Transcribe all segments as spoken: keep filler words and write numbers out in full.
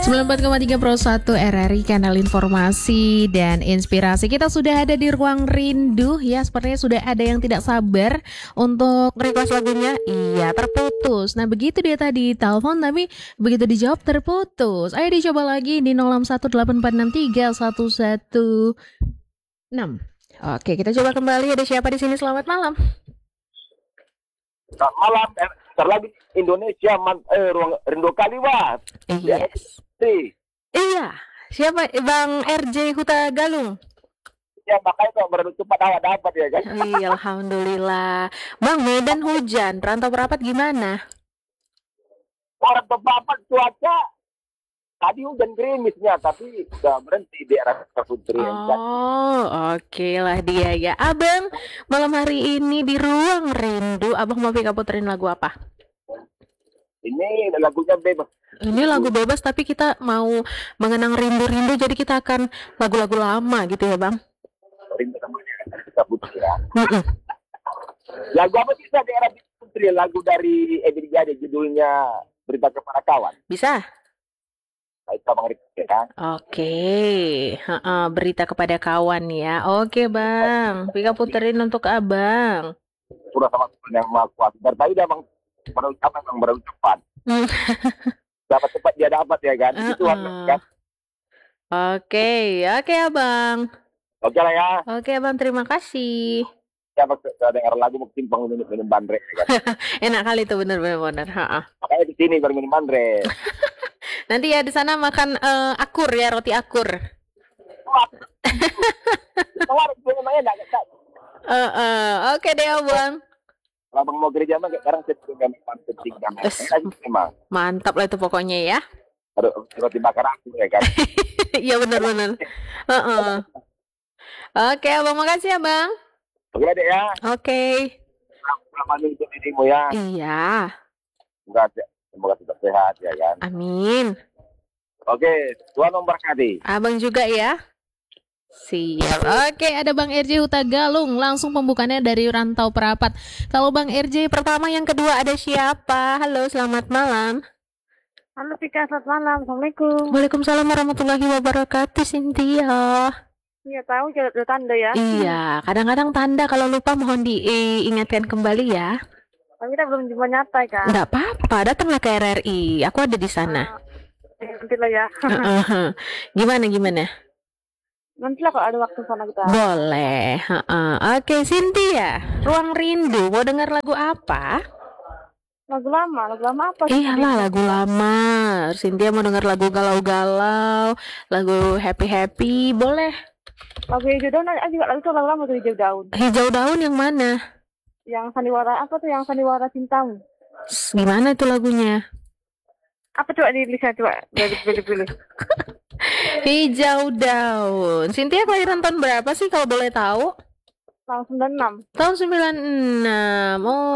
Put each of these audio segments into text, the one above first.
sembilan puluh empat koma tiga Pro satu R R I, kanal informasi dan inspirasi. Kita sudah ada di ruang rindu ya. Sepertinya sudah ada yang tidak sabar untuk request lagunya. Iya, terputus. Nah, begitu dia tadi telepon tapi begitu dijawab terputus. Ayo dicoba lagi di nol enam satu delapan empat enam tiga satu satu enam. Oke, kita coba kembali. Ada siapa di sini? Selamat malam. Selamat malam. Bentar lagi Indonesia man, eh, ruang rindu Kaliwat. Yes. Iya, siapa? Bang R J Huta Galung. Ya makanya kok baru cepat awak dapat ya kan. Iya, alhamdulillah. Bang, Medan hujan, Rantau Perapat gimana? Orang Perapat cuaca tadi hujan gerimisnya, tapi udah berhenti di arah Putri. Oh, oke lah dia ya. Abang, malam hari ini di ruang rindu, abang mau pick up puterin lagu apa? Ini lagunya bebas. Ini lagu bebas tapi kita mau mengenang rindu-rindu, jadi kita akan lagu-lagu lama gitu ya bang. Rindu namanya kita Putri ya. Mm-mm. Lagu apa sih daerah Putri? Lagu dari Ebit Jade, judulnya Berita Kepada Kawan. Bisa? Baik Bang Riki ya. Oke, Ha-ha, berita kepada kawan ya. Oke bang, Pika puterin untuk abang. Sudah sama yang maha kuasa. Dari tadi udah bang baru ucapan bang baru cepat. Dapat cepat dia dapat ya kan. Uh-uh. Itu kan. Oke, oke abang. Oke lah ya. Oke abang, terima kasih. Ya maksud dengar lagu mungkin pang minum minum bandre ya kan. Enak kali itu bener-bener. Ha-ha. Makanya di sini baru minum bandre. Nanti ya di sana makan uh, akur ya, roti akur. Uh, uh, Oke deh abang. Kalau bang mau gereja mah sekarang saya juga penting memang. Mantap lah itu pokoknya ya. Aduh, roti bakar akur ya kan. Iya benar-benar. Uh-uh. Oke abang, makasih abang. Oke deh ya. Oke. Selamat untuk dirimu ya. Iya. Semoga semoga tetap sehat ya kan. Amin. Oke, Tuhan memberkati. Abang juga ya. Siap. Oke, ada Bang R J Huta Galung. Langsung pembukaannya dari Rantau Perapat. Kalau Bang R J pertama, yang kedua ada siapa? Halo, selamat malam. Halo Pika, selamat malam. Assalamualaikum. Waalaikumsalam warahmatullahi wabarakatuh, Cynthia. Iya, tahu jalan tanda ya. Iya, kadang-kadang tanda kalau lupa mohon diingatkan kembali ya. Tapi kita belum jumpa nyata kan. Enggak apa-apa, datanglah ke R R I. Aku ada di sana. Uh, nanti lah ya. Uh-uh. Gimana gimana? Nanti lah kalau ada waktu sana kita. Boleh. Uh-uh. Oke, Cynthia, Ruang Rindu. Mau dengar lagu apa? Lagu lama, lagu lama apa? Iyalah, lagu lama. Cynthia mau dengar lagu galau-galau, lagu happy-happy, boleh. Lagu hijau daun ada juga, lagu itu lagu lama tuh, hijau daun. Hijau daun yang mana? Yang sandiwara apa tuh, yang sandiwara cintamu. Gimana itu lagunya? Apa coba dilihat, coba pilih-pilih. Hijau daun. Cynthia kelahiran tahun berapa sih kalau boleh tahu? Tahun sembilan puluh enam. Tahun sembilan puluh enam.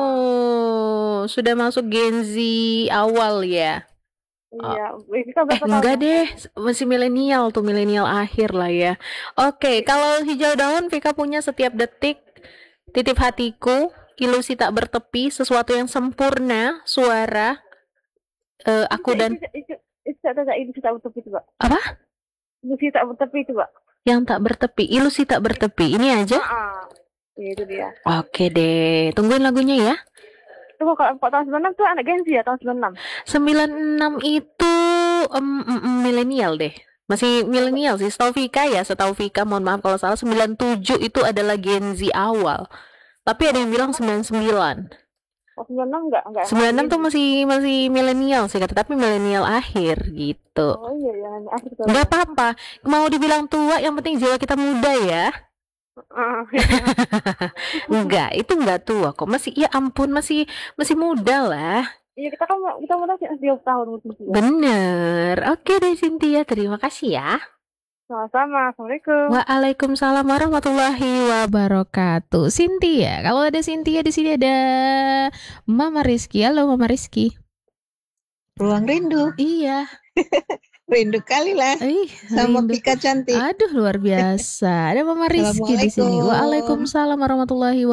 Oh, sudah masuk Gen Z awal ya? Iya, oh. kita eh enggak deh, masih milenial tuh, milenial akhir lah ya. Oke, kalau hijau daun, Vika punya setiap detik, titip hatiku, ilusi tak bertepi, sesuatu yang sempurna, suara, uh, aku dan itu itu tak ilusi tak bertepi itu, Pak. Apa? Ilusi tak bertepi itu, Pak. Yang tak bertepi, ilusi tak bertepi, ini aja. Ah, ya, itu dia. Oke deh, tungguin lagunya ya. Tunggu, kalau tahun sembilan puluh enam tuh anak Gen Z ya, tahun sembilan puluh enam. sembilan puluh enam itu um, um, um, milenial deh. Masih milenial sih, setahu Vika ya, setahu Vika, mohon maaf kalau salah. Sembilan puluh tujuh itu adalah Gen Z awal. Tapi ada yang bilang sembilan puluh sembilan. Oh, sembilan puluh enam enggak, enggak. sembilan puluh enam tuh masih masih milenial sih kata, tapi milenial akhir gitu. Oh iya, yang akhir tuh. Enggak apa-apa. Mau dibilang tua, yang penting jiwa kita muda ya. Uh, iya. Enggak, itu enggak tua kok. Masih, ya ampun, masih masih muda lah. Iya, kita kan kita muda sih dua puluh tahun mungkin. Bener. Oke deh Cynthia, terima kasih ya. Sama-sama. Assalamualaikum. Waalaikumsalam warahmatullahi wabarakatuh. Cynthia, kalau ada Cynthia di sini ada Mama Rizky. Halo Mama Rizky. Ruang rindu. Iya. Rindu kali lah. Ih, sama rindu. Pika cantik. Aduh, luar biasa. Ada Mama Rizky di sini. Waalaikumsalam warahmatullahi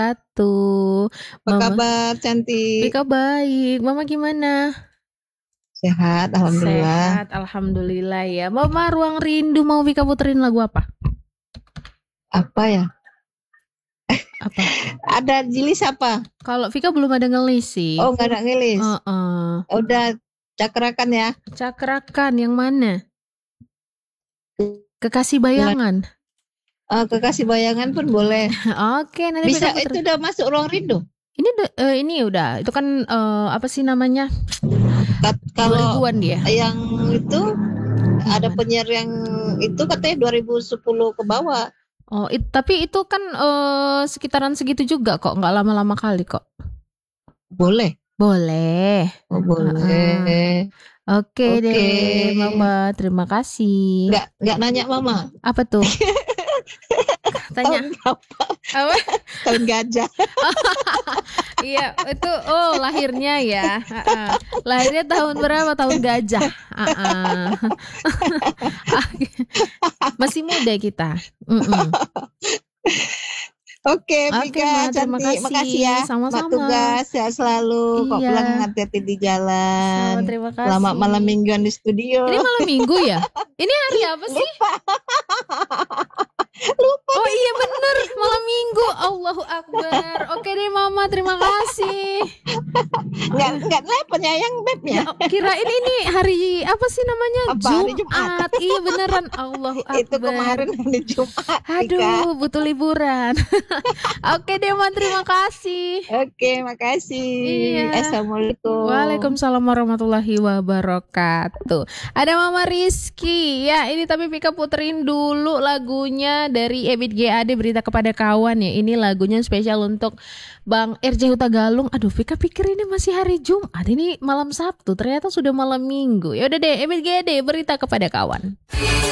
wabarakatuh. Apa Mama, kabar cantik? Pika baik. Mama gimana? Sehat, alhamdulillah. Sehat, alhamdulillah ya. Mama Ruang Rindu mau Vika puterin lagu apa? Apa ya? Apa? Ada Jilis apa? Kalau Vika belum ada ngelis sih. Oh, nggak ada ngelis. Heeh. Udah cakrakan ya. Cakrakan yang mana? Kekasih bayangan. Oh, kekasih bayangan pun boleh. Oke, nanti Bisa, Vika itu puterin. udah masuk ruang rindu. Ini udah- eh, ini udah. Itu kan eh, apa sih namanya? Kat- dua Kalau ribuan dia. yang itu ada Gimana? penyiar yang itu katanya dua ribu sepuluh ke bawah. Oh, it- tapi itu kan eh, sekitaran segitu juga kok, nggak lama-lama kali kok. Boleh. Boleh. Oh, boleh. Oke Oke. deh, Mama. Terima kasih. Nggak nggak nanya mama. Apa tuh? Tanya. Tahun berapa? Apa? Tahun gajah. Iya, itu oh lahirnya ya. Ah-ah. Lahirnya tahun berapa? Tahun gajah. Ah-ah. Masih muda kita. Mm-mm. Oke, Oke, Ma, Vika, terima cantik. kasih. Makasih ya. Sama-sama. Mak tugas, sehat selalu. Kok Iya. pulang hati-hati di Sama, jalan. terima kasih. Selamat malam mingguan di studio. Ini malam minggu ya? Ini hari apa sih? Lupa. Oh iya bener, malam minggu. Allahu Akbar. Oke deh Mama, terima kasih. Nggak, nggak lah penyayang beb ya. Oh, kirain ini hari apa sih namanya? Apa, hari Jumat. Iya beneran. Allahu Akbar. Itu kemarin hari Jumat. Vika. Aduh, butuh liburan. Oke deh, Man, terima kasih. Oke, makasih. Iya. Assalamualaikum. Waalaikumsalam warahmatullahi wabarakatuh. Ada Mama Rizky. Ya, ini tapi Vika puterin dulu lagunya dari Ebit G A D, Berita Kepada Kawan ya. Ini lagunya spesial untuk Bang R J Huta Galung. Aduh, Vika pikir ini masih hari Jumat. Ini malam Sabtu, ternyata sudah malam Minggu. Ya udah deh, Ebit G A D, Berita Kepada Kawan.